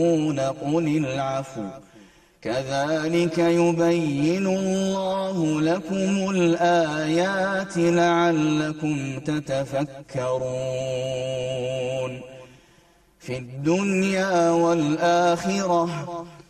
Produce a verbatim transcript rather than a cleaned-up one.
قل العفو كذلك يبين الله لكم الآيات لعلكم تتفكرون في الدنيا والآخرة